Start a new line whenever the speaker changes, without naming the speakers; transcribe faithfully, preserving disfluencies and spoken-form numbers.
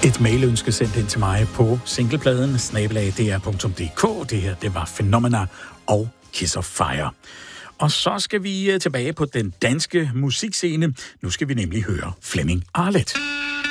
Et mailønske sendt ind til mig på singlepladen snabel-a d r punktum d k. Det her, det var Phenomena og Kiss of Fire. Og så skal vi tilbage på den danske musikscene. Nu skal vi nemlig høre Flemming Arlet.